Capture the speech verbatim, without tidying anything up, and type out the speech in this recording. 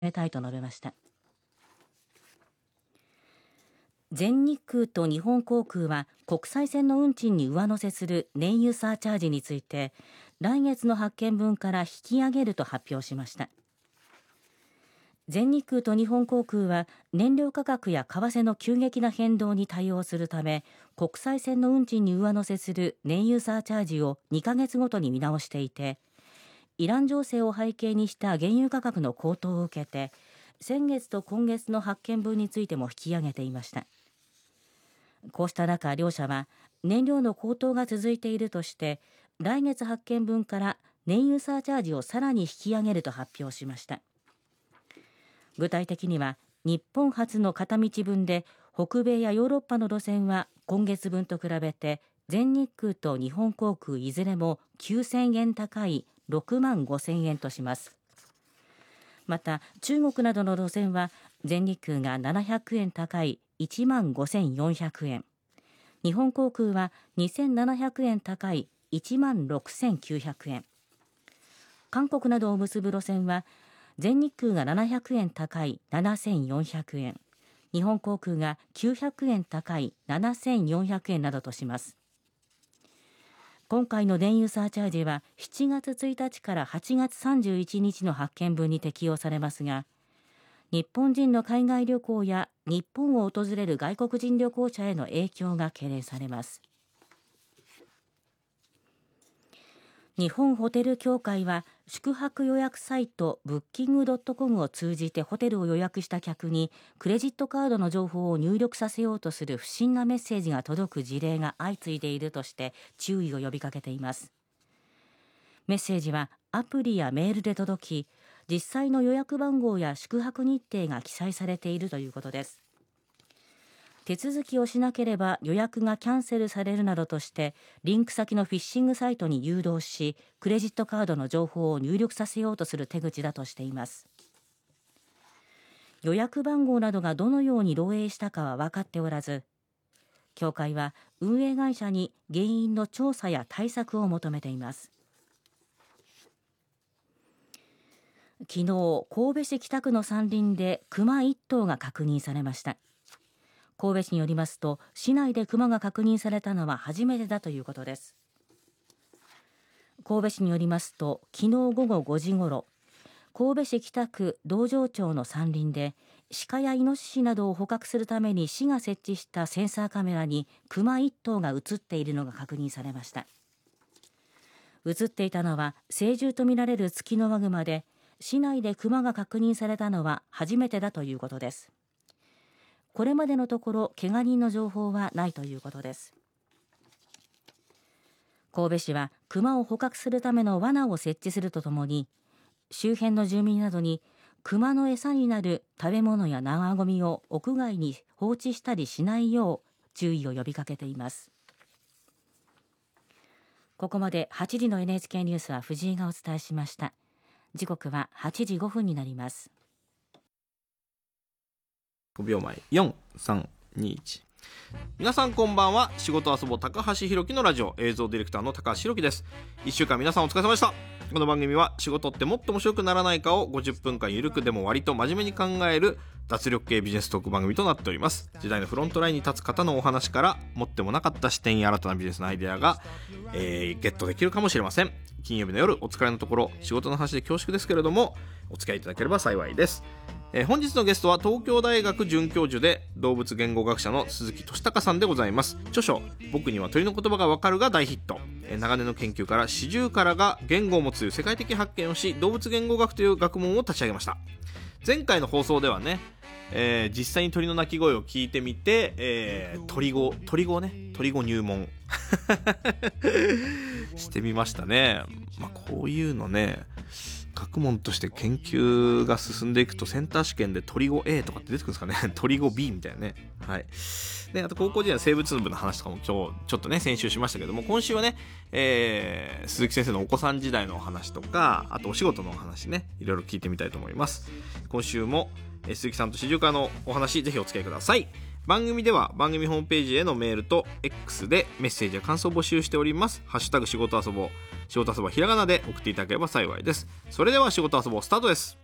めたいと述べました。全日空と日本航空は国際線の運賃に上乗せする燃油サーチャージについて来月の発券分から引き上げると発表しました。全日空と日本航空は燃料価格や為替の急激な変動に対応するため国際線の運賃に上乗せする燃油サーチャージをにかげつごとに見直していて、イラン情勢を背景にした原油価格の高騰を受けて先月と今月の発券分についても引き上げていました。こうした中、両社は燃料の高騰が続いているとして来月発券分から燃油サーチャージをさらに引き上げると発表しました。具体的には日本発の片道分で北米やヨーロッパの路線は今月分と比べて全日空と日本航空いずれもきゅうせんえん高いろくまんごせんえんとします。また中国などの路線は全日空がななひゃくえん高いいちまんごせんよんひゃくえん、日本航空はにせんななひゃくえん高いいちまんろくせんきゅうひゃくえん、韓国などを結ぶ路線は全日空がななひゃくえん高いななせんよんひゃくえん、日本航空がきゅうひゃくえん高いななせんよんひゃくえんなどとします。今回の燃油サーチャージはしちがつついたちからはちがつさんじゅういちにちの発券分に適用されますが、日本人の海外旅行や日本を訪れる外国人旅行者への影響が懸念されます。日本ホテル協会は宿泊予約サイトブッキングドットコムを通じてホテルを予約した客にクレジットカードの情報を入力させようとする不審なメッセージが届く事例が相次いでいるとして注意を呼びかけています。メッセージはアプリやメールで届き、実際の予約番号や宿泊日程が記載されているということです。手続きをしなければ予約がキャンセルされるなどとしてリンク先のフィッシングサイトに誘導しクレジットカードの情報を入力させようとする手口だとしています。予約番号などがどのように漏洩したかは分かっておらず、協会は運営会社に原因の調査や対策を求めています。昨日、神戸市北区の山林でクマいっとうが確認されました。神戸市によりますと、市内でクマが確認されたのは初めてだということです。神戸市によりますと、昨日午後ごじごろ、神戸市北区道場町の山林で鹿やイノシシなどを捕獲するために市が設置したセンサーカメラにクマいっとうが映っているのが確認されました。映っていたのは成獣とみられるツキノワグマで、市内でクマが確認されたのは初めてだということです。これまでのところ怪我人の情報はないということです。神戸市はクマを捕獲するための罠を設置するとともに、周辺の住民などにクマの餌になる食べ物や生ゴミを屋外に放置したりしないよう注意を呼びかけています。ここまではちじの エヌエイチケー ニュースは藤井がお伝えしました。時刻ははちじごふんになります。 ごびょうまえよん、さん、に、いち。皆さんこんばんは。仕事遊ぼう高橋ひろきのラジオ映像ディレクターの高橋ひろきです。いっしゅうかん皆さんお疲れ様でした。この番組は仕事ってもっと面白くならないかをごじゅっぷんかんゆるくでも割と真面目に考える脱力系ビジネストーク番組となっております。時代のフロントラインに立つ方のお話から持ってもなかった視点や新たなビジネスのアイデアが、えー、ゲットできるかもしれません。金曜日の夜お疲れのところ仕事の話で恐縮ですけれどもお付き合いいただければ幸いです。えー、本日のゲストは東京大学准教授で動物言語学者の鈴木俊孝さんでございます。著書僕には鳥の言葉がわかるが大ヒット。えー、長年の研究からシジュウカラが言語を持つという世界的発見をし動物言語学という学問を立ち上げました。前回の放送ではね、えー、実際に鳥の鳴き声を聞いてみて、えー、鳥語鳥語ね鳥語入門してみましたね。まあ、こういうのね学問として研究が進んでいくとセンター試験で鳥語 A とかって出てくるんですかね鳥語 B みたいなね。はい。であと高校時代の生物部の話とかも今日ちょっとね先週しましたけども、今週はね、えー、鈴木先生のお子さん時代のお話とかあとお仕事のお話ねいろいろ聞いてみたいと思います。今週も、えー、鈴木さんと四十川のお話ぜひお付き合いください。番組では番組ホームページへのメールと X でメッセージや感想を募集しております。ハッシュタグ仕事遊ぼう、仕事遊ぼうひらがなで送っていただければ幸いです。それでは仕事遊ぼうスタートです。